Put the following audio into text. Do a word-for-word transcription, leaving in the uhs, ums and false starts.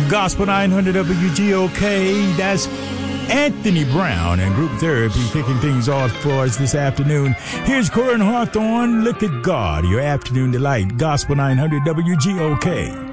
Gospel nine hundred W G O K. That's Anthony Brown and Group Therapy kicking things off for us this afternoon. Here's Corin Hawthorne. Look at God, your afternoon delight. Gospel nine hundred W G O K.